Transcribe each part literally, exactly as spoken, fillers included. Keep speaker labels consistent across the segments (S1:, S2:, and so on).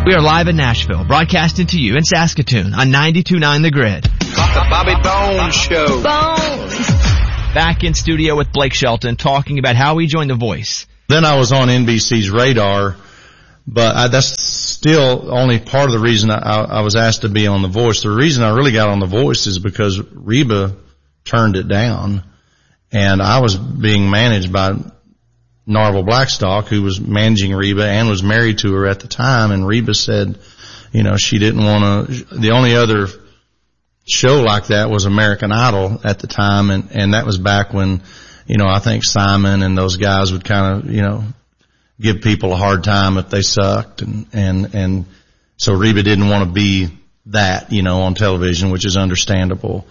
S1: We are live in Nashville, broadcasting to you in Saskatoon on ninety-two point nine The Grid.
S2: The Bobby Bones Show.
S1: Bones! Back in studio with Blake Shelton, talking about how he joined The Voice.
S3: Then I was on N B C's radar, but I, that's still only part of the reason I, I was asked to be on The Voice. The reason I really got on The Voice is because Reba turned it down, and I was being managed by Narvel Blackstock, who was managing Reba and was married to her at the time, and Reba said, you know, she didn't want to, the only other show like that was American Idol at the time, and, and that was back when, you know, I think Simon and those guys would kind of, you know, give people a hard time if they sucked, and, and, and so Reba didn't want to be that, you know, on television, which is understandable.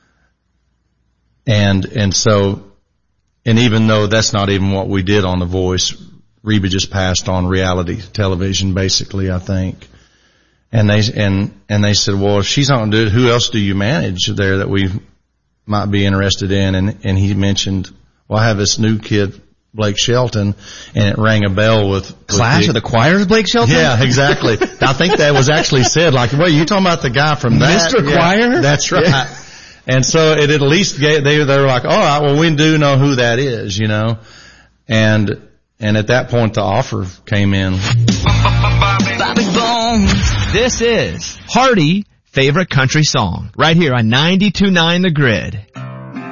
S3: And, and so, and even though that's not even what we did on The Voice, Reba just passed on reality television, basically, I think. And they, and, and they said, well, if she's not going to do it, who else do you manage there that we might be interested in? And, and he mentioned, well, I have this new kid, Blake Shelton, and it rang a bell with, with
S1: Clash
S3: the,
S1: of the Choirs, Blake Shelton?
S3: Yeah, exactly. I think that was actually said, like, wait, you talking about the guy from that?
S1: Mister
S3: Yeah,
S1: Choir?
S3: That's right. Yeah. And so it at least gave, they, they were like, all right, well, we do know who that is, you know. And, and at that point the offer came in.
S1: Bobby Bones. This is Hardy Favorite Country Song, right here on ninety-two point nine The Grid.